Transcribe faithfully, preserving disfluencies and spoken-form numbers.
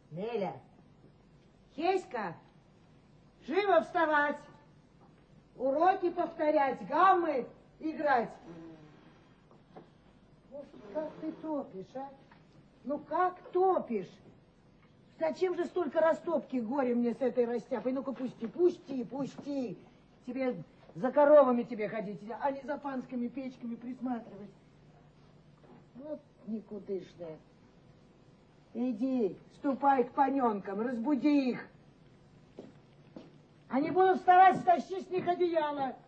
Неля, Хеська, живо вставать, уроки повторять, гаммы играть. Господи, как ты топишь, а? Ну как топишь? Зачем же столько растопки, горе мне с этой растяпой? Ну-ка пусти, пусти, пусти. Тебе за коровами тебе ходить, а не за панскими печками присматривать. Вот никудышная. Иди, ступай к паненкам, разбуди их. Они будут вставать, стащи с них одеяло.